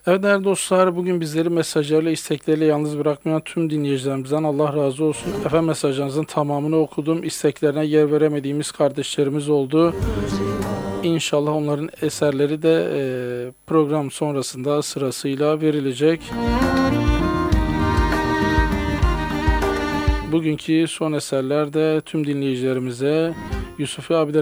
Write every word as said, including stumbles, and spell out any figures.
Evet değerli dostlar, bugün bizleri mesajlarıyla, istekleriyle yalnız bırakmayan tüm dinleyicilerimizden Allah razı olsun. Efendim, mesajlarınızın tamamını okudum. İsteklerine yer veremediğimiz kardeşlerimiz oldu. İnşallah onların eserleri de e, program sonrasında sırasıyla verilecek. Bugünkü son eserler de tüm dinleyicilerimize Yusufi abiler